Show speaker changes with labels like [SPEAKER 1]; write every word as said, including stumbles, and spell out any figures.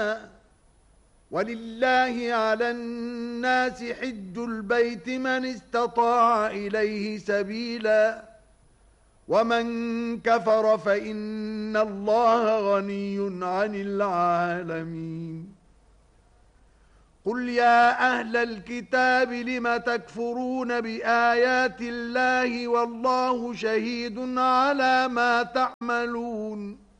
[SPEAKER 1] ولله على الناس حج البيت من استطاع إليه سبيلا ومن كفر فإن الله غني عن العالمين قل يا أهل الكتاب لم تكفرون بآيات الله والله شهيد على ما تعملون